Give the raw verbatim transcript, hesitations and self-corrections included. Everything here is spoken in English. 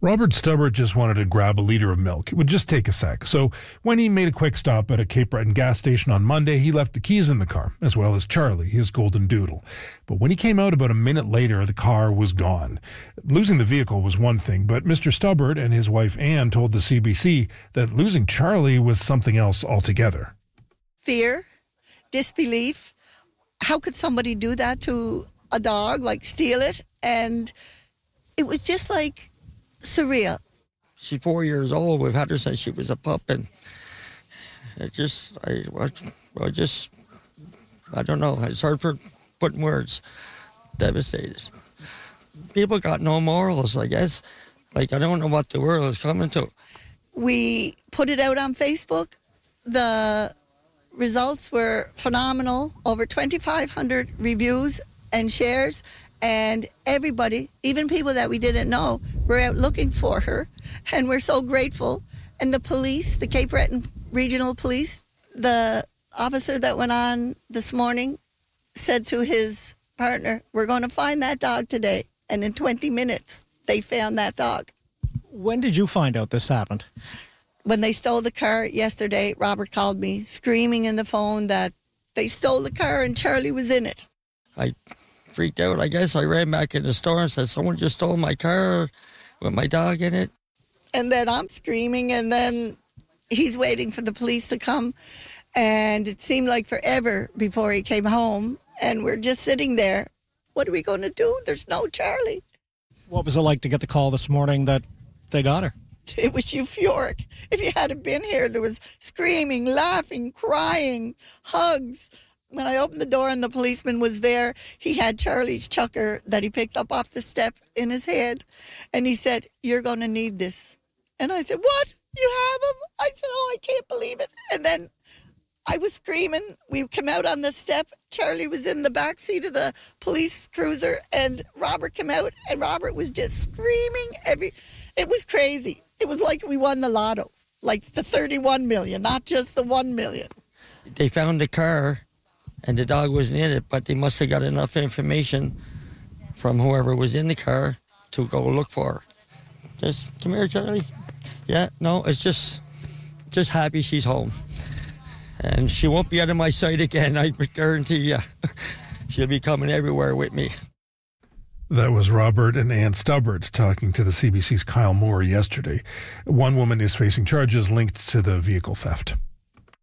Robert Stubbert just wanted to grab a liter of milk. It would just take a sec. So when he made a quick stop at a Cape Breton gas station on Monday, he left the keys in the car, as well as Charlie, his golden doodle. But when he came out about a minute later, the car was gone. Losing the vehicle was one thing, but Mister Stubbert and his wife Anne told the C B C that losing Charlie was something else altogether. Fear, disbelief. How could somebody do that to a dog, like steal it? And it was just like surreal. She's four years old. We've had her since she was a pup, and it just, I, I just, I don't know. It's hard for putting words. Devastated. People got no morals, I guess. Like, I don't know what the world is coming to. We put it out on Facebook. The results were phenomenal. Over twenty-five hundred reviews and shares. And everybody, even people that we didn't know, were out looking for her. And we're so grateful. And the police, the Cape Breton Regional Police, the officer that went on this morning said to his partner, we're going to find that dog today. And in twenty minutes, they found that dog. When did you find out this happened? When they stole the car yesterday, Robert called me screaming in the phone that they stole the car and Charlie was in it. I freaked out, I guess. I ran back in the store and said, someone just stole my car with my dog in it. And then I'm screaming, and then he's waiting for the police to come. And it seemed like forever before he came home. And we're just sitting there. What are we going to do? There's no Charlie. What was it like to get the call this morning that they got her? It was euphoric. If you hadn't been here, there was screaming, laughing, crying, hugs. When I opened the door and the policeman was there, he had Charlie's chucker that he picked up off the step in his hand. And he said, you're going to need this. And I said, what? You have him? I said, oh, I can't believe it. And then I was screaming. We came out on the step. Charlie was in the back seat of the police cruiser, and Robert came out, and Robert was just screaming. Every, It was crazy. It was like we won the lotto, like the thirty-one million, not just the one million. They found the car, and the dog wasn't in it, but they must have got enough information from whoever was in the car to go look for her. Just, come here, Charlie. Yeah, no, it's just, just happy she's home. And she won't be out of my sight again, I guarantee you. She'll be coming everywhere with me. That was Robert and Ann Stubbert talking to the C B C's Kyle Moore yesterday. One woman is facing charges linked to the vehicle theft.